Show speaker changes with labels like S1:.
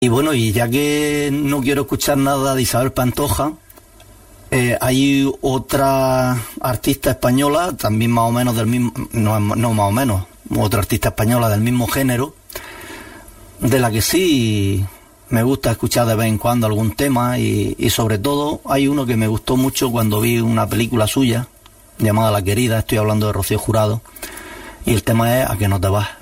S1: Y bueno, y ya que no quiero escuchar nada de Isabel Pantoja, hay otra artista española, también más o menos del mismo, no más o menos, otra artista española del mismo género, de la que sí me gusta escuchar de vez en cuando algún tema y sobre todo hay uno que me gustó mucho cuando vi una película suya llamada La Querida, estoy hablando de Rocío Jurado, y el tema es ¿A que no te vas?